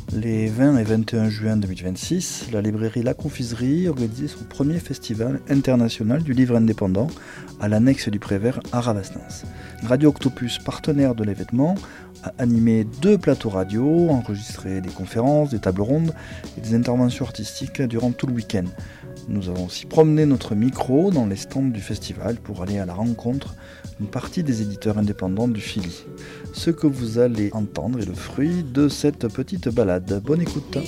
Les 20 et 21 juin 2026, la librairie La Confiserie organisait son premier festival international du livre indépendant à l'annexe du Prévert à Ravasnas. Radio Octopus, partenaire de l'événement, a animé 2 plateaux radio, enregistré des conférences, des tables rondes et des interventions artistiques durant tout le week-end. Nous avons aussi promené notre micro dans les stands du festival pour aller à la rencontre d'une partie des éditeurs indépendants du Philly. Ce que vous allez entendre est le fruit de cette petite balade. Bonne écoute.